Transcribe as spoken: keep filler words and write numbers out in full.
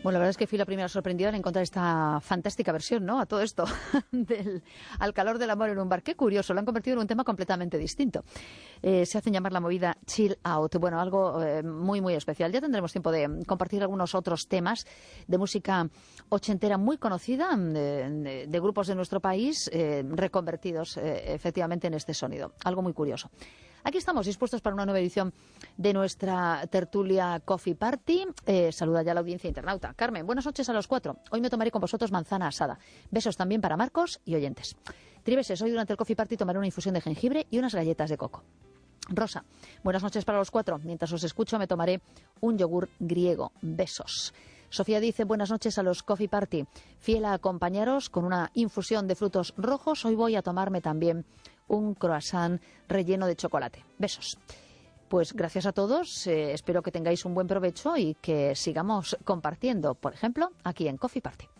Bueno, la verdad es que fui la primera sorprendida en encontrar esta fantástica versión, ¿no?, a todo esto, del Al calor del amor en un bar. Qué curioso, lo han convertido en un tema completamente distinto. Eh, se hacen llamar la movida chill out. Bueno, algo eh, muy, muy especial. Ya tendremos tiempo de compartir algunos otros temas de música ochentera muy conocida, de, de, de grupos de nuestro país, eh, reconvertidos eh, efectivamente en este sonido. Algo muy curioso. Aquí estamos dispuestos para una nueva edición de nuestra tertulia Coffee Party. Eh, saluda ya a la audiencia internauta. Carmen, buenas noches a los cuatro. Hoy me tomaré con vosotros manzana asada. Besos también para Marcos y oyentes. Tribeses, hoy durante el Coffee Party tomaré una infusión de jengibre y unas galletas de coco. Rosa, buenas noches para los cuatro. Mientras os escucho me tomaré un yogur griego. Besos. Sofía dice, buenas noches a los Coffee Party. Fiel a acompañaros con una infusión de frutos rojos, hoy voy a tomarme también un croissant relleno de chocolate. Besos. Pues gracias a todos, eh, espero que tengáis un buen provecho y que sigamos compartiendo, por ejemplo, aquí en Coffee Party.